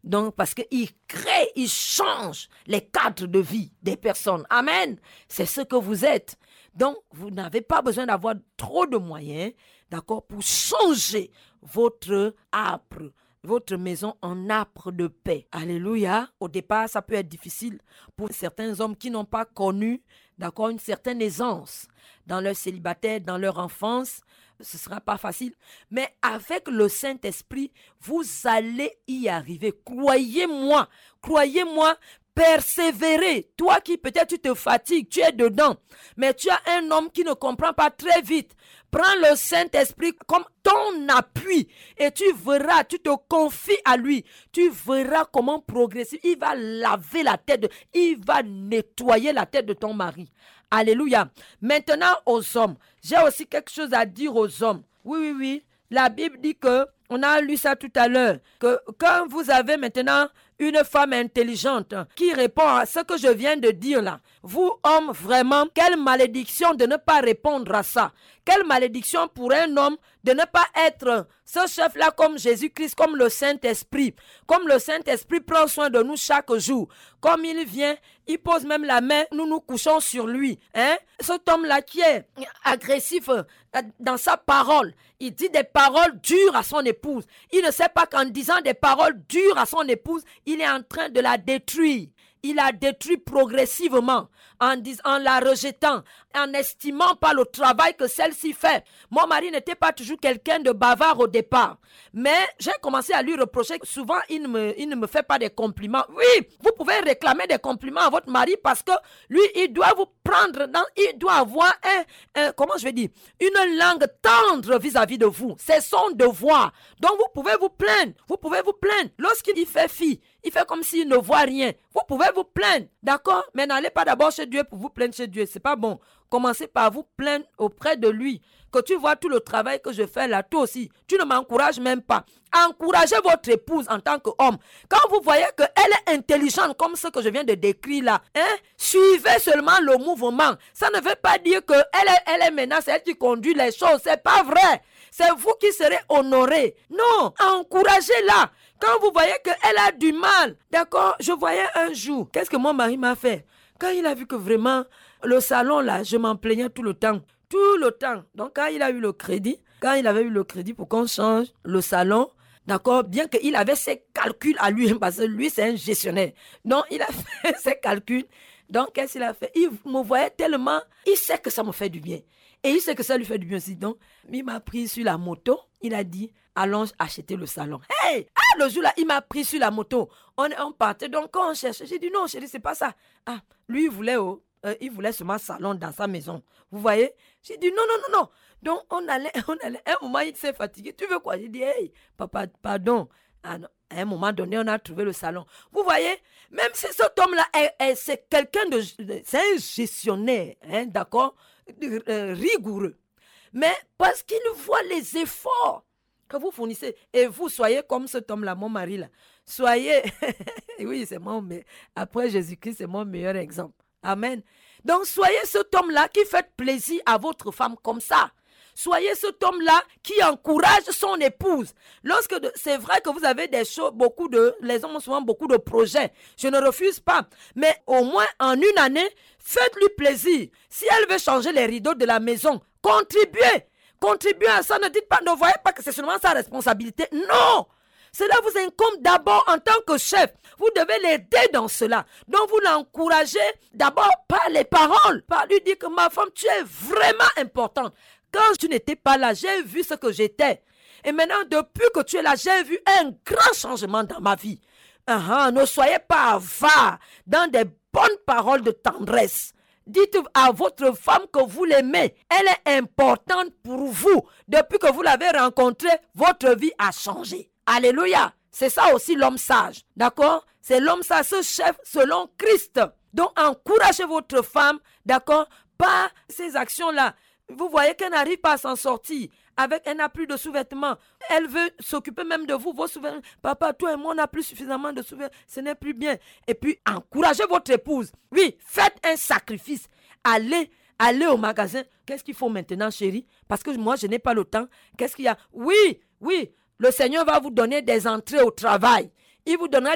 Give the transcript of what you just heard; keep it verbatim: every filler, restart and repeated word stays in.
Donc, parce qu'il crée, il change les cadres de vie des personnes. Amen. C'est ce que vous êtes. Donc, vous n'avez pas besoin d'avoir trop de moyens, d'accord, pour changer votre âpre, votre maison en âpre de paix. Alléluia. Au départ, ça peut être difficile pour certains hommes qui n'ont pas connu, d'accord, une certaine aisance dans leur célibataire, dans leur enfance. Ce ne sera pas facile. Mais avec le Saint-Esprit, vous allez y arriver. Croyez-moi, croyez-moi, persévérer. Toi qui peut-être tu te fatigues, tu es dedans, mais tu as un homme qui ne comprend pas très vite. Prends le Saint-Esprit comme ton appui et tu verras, tu te confies à lui. Tu verras comment progresser. Il va laver la tête, de, il va nettoyer la tête de ton mari. Alléluia. Maintenant aux hommes, j'ai aussi quelque chose à dire aux hommes. Oui, oui, oui. La Bible dit que, on a lu ça tout à l'heure, que quand vous avez maintenant une femme intelligente qui répond à ce que je viens de dire là, vous hommes vraiment, quelle malédiction de ne pas répondre à ça. Quelle malédiction pour un homme de ne pas être ce chef-là comme Jésus-Christ, comme le Saint-Esprit. Comme le Saint-Esprit prend soin de nous chaque jour. Comme il vient, il pose même la main, nous nous couchons sur lui. Hein? Cet homme-là qui est agressif dans sa parole, il dit des paroles dures à son épouse. Il ne sait pas qu'en disant des paroles dures à son épouse, il est en train de la détruire. Il la détruit progressivement en, dis, en la rejetant, en n'estimant pas le travail que celle-ci fait. Mon mari n'était pas toujours quelqu'un de bavard au départ. Mais j'ai commencé à lui reprocher que souvent il ne, me, il ne me fait pas des compliments. Oui, vous pouvez réclamer des compliments à votre mari parce que lui, il doit vous prendre, dans, il doit avoir un, un, comment je vais dire, une langue tendre vis-à-vis de vous. C'est son devoir. Donc vous pouvez vous plaindre. Vous pouvez vous plaindre. Lorsqu'il fait fi, il fait comme s'il ne voit rien. Vous pouvez vous plaindre, d'accord? Mais n'allez pas d'abord chez Dieu pour vous plaindre chez Dieu. C'est pas bon. Commencez par vous plaindre auprès de lui. Que tu vois tout le travail que je fais là, toi aussi, tu ne m'encourages même pas. Encouragez votre épouse en tant qu'homme. Quand vous voyez qu'elle est intelligente comme ce que je viens de décrire là, hein, suivez seulement le mouvement. Ça ne veut pas dire qu'elle est, elle est maintenant, c'est elle qui conduit les choses. C'est pas vrai. C'est vous qui serez honorés. Non, encouragez-la. Quand vous voyez qu'elle a du mal, d'accord, je voyais un jour, qu'est-ce que mon mari m'a fait? Quand il a vu que vraiment, le salon là, je m'en plaignais tout le temps. Tout le temps. Donc quand il a eu le crédit, quand il avait eu le crédit pour qu'on change le salon, d'accord, bien qu'il avait ses calculs à lui, parce que lui c'est un gestionnaire. Donc il a fait ses calculs. Donc qu'est-ce qu'il a fait? Il me voyait tellement, il sait que ça me fait du bien. Et il sait que ça lui fait du bien aussi. Donc il m'a pris sur la moto, il a dit, allons acheter le salon. Hey! Ah, le jour-là, il m'a pris sur la moto. On, on partait, donc quand on cherchait, j'ai dit non, chérie, c'est pas ça. Ah, lui, il voulait, oh, euh, il voulait seulement salon dans sa maison. Vous voyez? J'ai dit non, non, non, non. Donc, on allait, on allait. À un moment, il s'est fatigué. Tu veux quoi? J'ai dit, hey, papa, pardon. Ah, non. À un moment donné, on a trouvé le salon. Vous voyez? Même si cet homme-là, est, est, c'est quelqu'un de, c'est un gestionnaire, hein, d'accord? Euh, rigoureux. Mais parce qu'il voit les efforts que vous fournissez. Et vous soyez comme cet homme-là, mon mari là. Soyez, oui, c'est mon, mais après Jésus-Christ, c'est mon meilleur exemple. Amen. Donc, soyez cet homme-là qui fait plaisir à votre femme comme ça. Soyez cet homme-là qui encourage son épouse. Lorsque de, c'est vrai que vous avez des choses, beaucoup de, les hommes ont souvent beaucoup de projets. Je ne refuse pas. Mais au moins en une année, faites-lui plaisir. Si elle veut changer les rideaux de la maison, contribuez. Contribuez à ça. Ne dites pas, ne voyez pas que c'est seulement sa responsabilité. Non! Cela vous incombe d'abord en tant que chef. Vous devez l'aider dans cela. Donc vous l'encouragez d'abord par les paroles. Par lui dire que ma femme, tu es vraiment importante. Quand tu n'étais pas là, j'ai vu ce que j'étais. Et maintenant, depuis que tu es là, j'ai vu un grand changement dans ma vie. Uh-huh, ne soyez pas avares dans des bonnes paroles de tendresse. Dites à votre femme que vous l'aimez. Elle est importante pour vous. Depuis que vous l'avez rencontrée, votre vie a changé. Alléluia. C'est ça aussi l'homme sage. D'accord? C'est l'homme sage, ce chef selon Christ. Donc, encouragez votre femme, d'accord, par ces actions-là. Vous voyez qu'elle n'arrive pas à s'en sortir. Avec, elle n'a plus de sous-vêtements. Elle veut s'occuper même de vous. Vos sous-vêtements. Papa, toi et moi, on n'a plus suffisamment de sous-vêtements. Ce n'est plus bien. Et puis, encouragez votre épouse. Oui, faites un sacrifice. Allez, allez au magasin. Qu'est-ce qu'il faut maintenant, chérie? Parce que moi, je n'ai pas le temps. Qu'est-ce qu'il y a? Oui, oui, le Seigneur va vous donner des entrées au travail. Il vous donnera